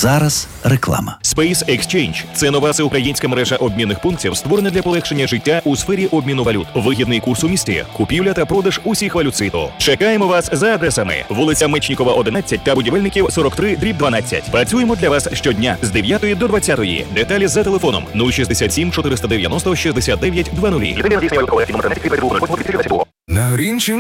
зараз реклама. Space Exchange – це нова всеукраїнська мережа обмінних пунктів, створена для полегшення життя у сфері обміну валют. Вигідний курс у місті, купівля та продаж усіх валют світу. Чекаємо вас за адресами: вулиця Мечнікова, 11 та Будівельників, 43/12. Працюємо для вас щодня з 9 до 20. Деталі за телефоном 067 490 69 00. На Грінченка